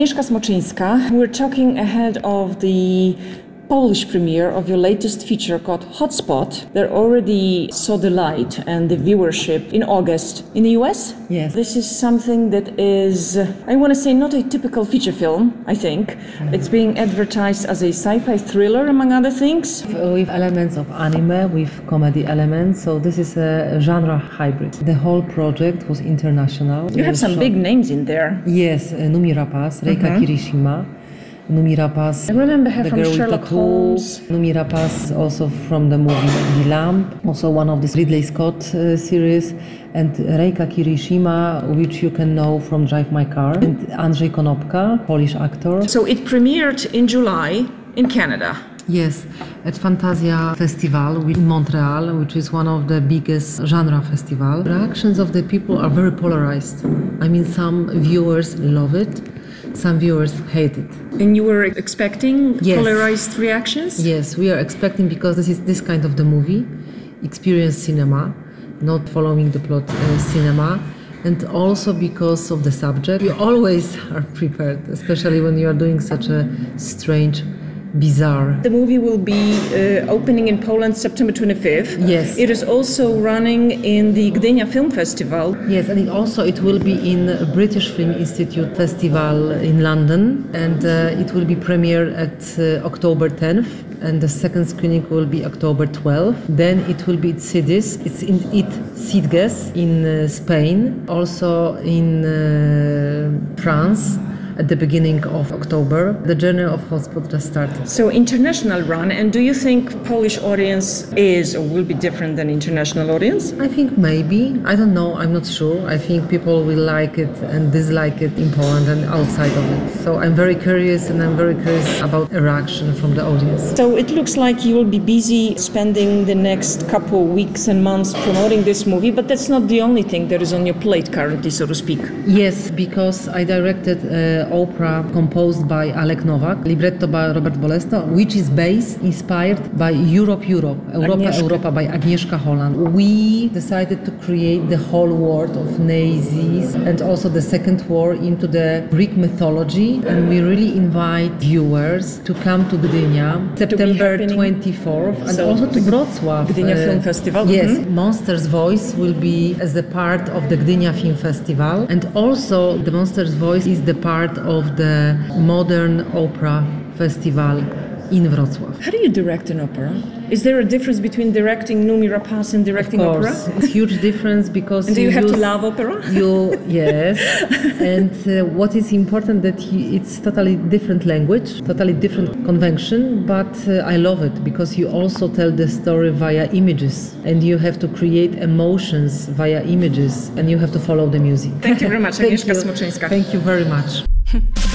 Agnieszka Smoczyńska, we're talking ahead of the Polish premiere of your latest feature called Hotspot. That already saw the light and the viewership in August in the US. Yes. This is something that is, I want to say, not a typical feature film, I think. It's being advertised as a sci-fi thriller, among other things. With elements of anime, with comedy elements, so this is a genre hybrid. The whole project was international. You have some big names in there. Yes, Noomi Rapace, Reika Kirishima. Noomi Rapace, I remember her the from girl with Sherlock tattoo. Holmes. Noomi Rapace also from the movie The Lamp, also one of the Ridley Scott series, and Reika Kirishima, which you can know from Drive My Car, and Andrzej Konopka, Polish actor. So it premiered in July in Canada. Yes, at Fantasia Festival in Montreal, which is one of the biggest genre festival. Reactions of the people are very polarized. I mean, some viewers love it, some viewers hate it. And you were expecting Yes. polarized reactions? Yes, we are expecting, because this is this kind of the movie, experience cinema, not following the plot cinema, and also because of the subject. You always are prepared, especially when you are doing such a strange, bizarre. The movie will be opening in Poland September 25th. Yes. It is also running in the Gdynia Film Festival. Yes, and it will be in British Film Institute Festival in London, and it will be premiered at October 10th, and the second screening will be October 12th. Then it will be at Sitges. It's in Sitges in Spain, also in France. At the beginning of October, the journey of Hotspot just started. So international run, and do you think Polish audience is or will be different than international audience? I think maybe, I don't know, I'm not sure. I think people will like it and dislike it in Poland and outside of it. So I'm very curious, and I'm very curious about a reaction from the audience. So it looks like you will be busy spending the next couple weeks and months promoting this movie, but that's not the only thing that is on your plate currently, so to speak. Yes, because I directed opera composed by Alek Nowak, libretto by Robert Bolesto, which is inspired by Europa by Agnieszka Holland. We decided to create the whole world of Nazis and also the Second War into the Greek mythology, and we really invite viewers to come to Gdynia, September 24th, and So also to Wrocław. Gdynia Film Festival. Yes, Monster's Voice will be as a part of the Gdynia Film Festival, and also the Monster's Voice is the part of the Modern Opera Festival in Wrocław. How do you direct an opera? Is there a difference between directing Noomi Rapace and directing Of course, opera? it's a huge difference, because And do you have to love opera? Yes, and what is important that it's totally different language, totally different convention, but I love it because you also tell the story via images, and you have to create emotions via images, and you have to follow the music. Thank you very much, Thank Agnieszka you. Smoczyńska. Thank you very much.